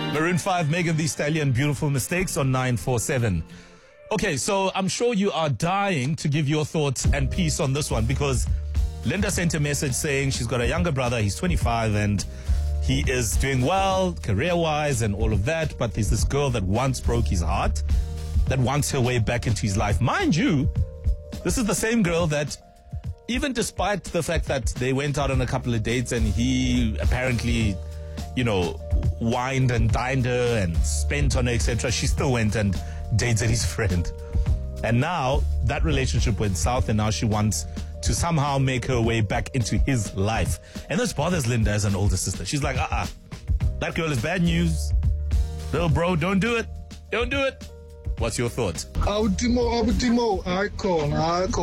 Maroon 5, Megan Thee Stallion, Beautiful Mistakes on 947. Okay, so I'm sure you are dying to give your thoughts and piece on this one because Linda sent a message saying she's got a younger brother, he's 25 and he is doing well career-wise and all of that, but there's this girl that once broke his heart, that wants her way back into his life. Mind you, this is the same girl that even despite the fact that they went out on a couple of dates and he apparently, you know, wined and dined her and spent on her, etc., she still went and dated his friend. And now that relationship went south and now she wants to somehow make her way back into his life. And this bothers Linda as an older sister. She's like, that girl is bad news. Little bro, don't do it. Don't do it. What's your thoughts? Timo, icon.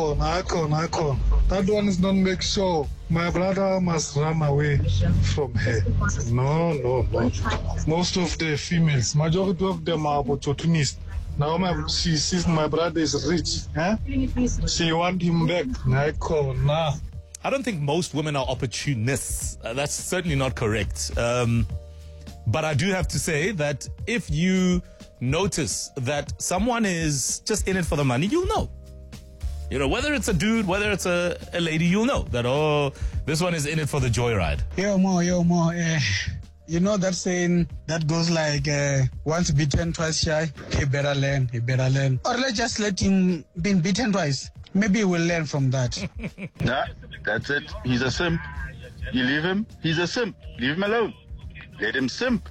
That one is not make sure. My brother must run away from her. No. Most of the females, majority of them are opportunists. Now she sees my brother is rich. She want him back. Icon. I don't think most women are opportunists. That's certainly not correct. But I do have to say that if you notice that someone is just in it for the money, you'll know. You know, whether it's a dude, whether it's a lady, you'll know that, oh, this one is in it for the joyride. Yo, more. You know that saying that goes like, once bitten, twice shy, he better learn. Or let's just let him be beaten twice. Maybe we'll learn from that. Nah, that's it. He's a simp. You leave him, he's a simp. Leave him alone. Let him simp.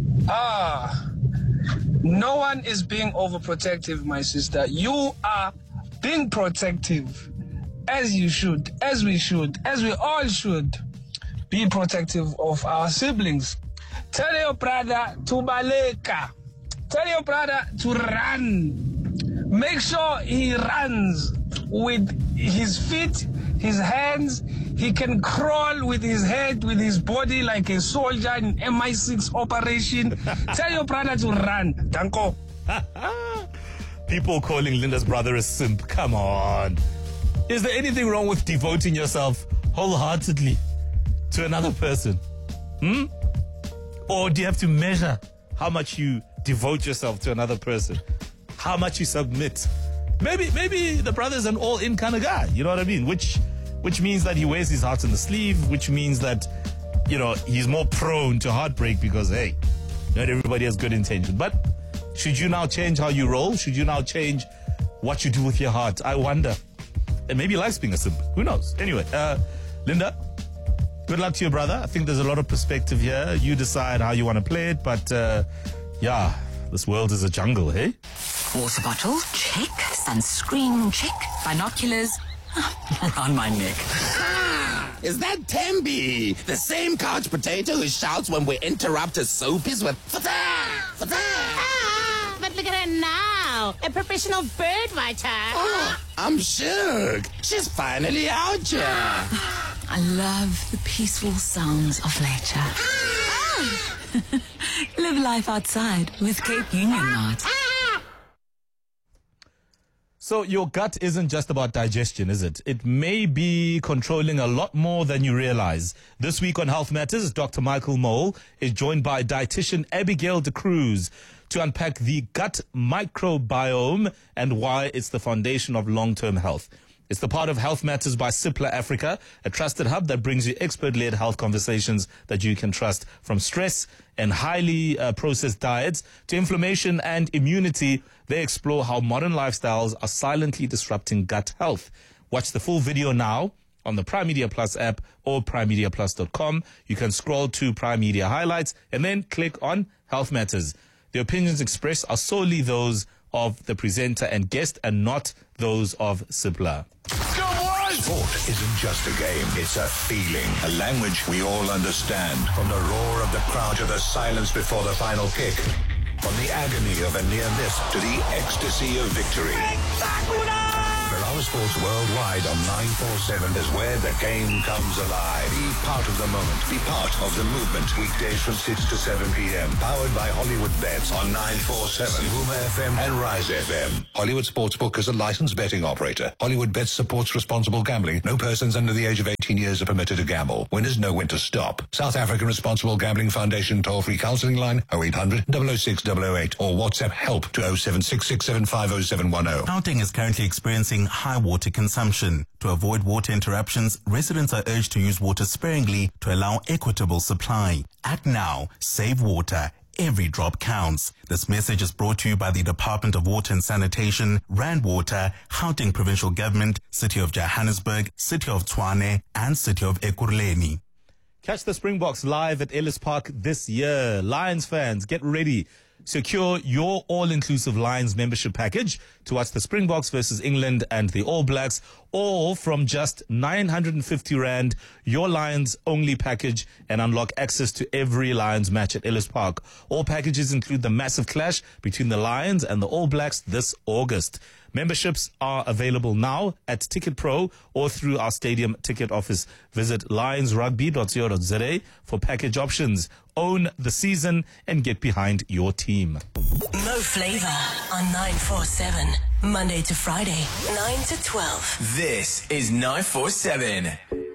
No one is being overprotective, my sister. You are being protective, as you should, as we should, as we all should be protective of our siblings. Tell your brother to baleka. Tell your brother to run. Make sure he runs with his feet, his hands. He can crawl with his head, with his body like a soldier in MI6 operation. Tell your brother to run. Danko. People calling Linda's brother a simp. Come on. Is there anything wrong with devoting yourself wholeheartedly to another person? Or do you have to measure how much you devote yourself to another person? How much you submit? Maybe the brother's an all-in kind of guy. You know what I mean? Which means that he wears his heart on the sleeve, which means that, you know, he's more prone to heartbreak because, hey, not everybody has good intention. But should you now change how you roll? Should you now change what you do with your heart? I wonder. And maybe he likes being a simp. Who knows? Anyway, Linda, good luck to your brother. I think there's a lot of perspective here. You decide how you want to play it. But, yeah, this world is a jungle, hey? Water bottle, check. Sunscreen, check. Binoculars, around my neck. Is that Tembi? The same couch potato who shouts when we interrupt his soapies with fata! But look at her now, a professional bird watcher. Oh, I'm shook. She's finally out here. I love the peaceful sounds of nature. Live life outside with Cape Union Mart. So your gut isn't just about digestion, is it? It may be controlling a lot more than you realize. This week on Health Matters, Dr. Michael Mole is joined by dietitian Abigail de Cruz to unpack the gut microbiome and why it's the foundation of long-term health. It's the part of Health Matters by Cipla Africa, a trusted hub that brings you expert-led health conversations that you can trust. From stress and highly processed diets to inflammation and immunity, they explore how modern lifestyles are silently disrupting gut health. Watch the full video now on the Prime Media Plus app or primemediaplus.com. You can scroll to Prime Media Highlights and then click on Health Matters. The opinions expressed are solely those of the presenter and guest and not those of Cipla. Sport isn't just a game, it's a feeling, a language we all understand. From the roar of the crowd to the silence before the final kick. From the agony of a near miss to the ecstasy of victory. Spectacular! Power Sports Worldwide on 947 is where the game comes alive. Be part of the moment. Be part of the movement. Weekdays from 6 to 7 p.m. Powered by Hollywood Bets on 947, Huma FM and Rise FM. Hollywood Sportsbook is a licensed betting operator. Hollywood Bets supports responsible gambling. No persons under the age of 18 years are permitted to gamble. Winners know when to stop. South African Responsible Gambling Foundation toll-free counselling line 0800 006 008 or WhatsApp help to 0766750710. Gauteng is currently experiencing high water consumption. To avoid water interruptions, residents are urged to use water sparingly to allow equitable supply. Act now. Save water. Every drop counts. This message is brought to you by the Department of Water and Sanitation, Rand Water, Gauteng Provincial Government, City of Johannesburg, City of Tshwane, and City of Ekurhuleni. Catch the Springboks live at Ellis Park this year. Lions fans, get ready. Secure your all-inclusive Lions membership package to watch the Springboks versus England and the All Blacks, all from just 950 Rand, your Lions-only package, and unlock access to every Lions match at Ellis Park. All packages include the massive clash between the Lions and the All Blacks this August. Memberships are available now at Ticket Pro or through our stadium ticket office. Visit lionsrugby.co.za for package options. Own the season and get behind your team. Mo Flavor on 947, Monday to Friday, 9 to 12. This is 947.